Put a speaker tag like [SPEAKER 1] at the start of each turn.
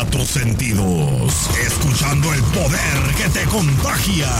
[SPEAKER 1] cuatro sentidos, escuchando el poder que te contagia.